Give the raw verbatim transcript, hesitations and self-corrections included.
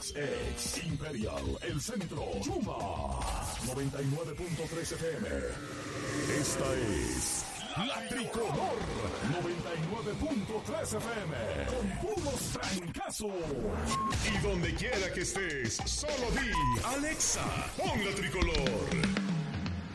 Ex Ex Imperial, El Centro, Chuma, noventa y nueve punto tres F M. Esta es La Tricolor, noventa y nueve punto tres F M, con puros trancazos. Y donde quiera que estés, solo di, Alexa, pon La Tricolor.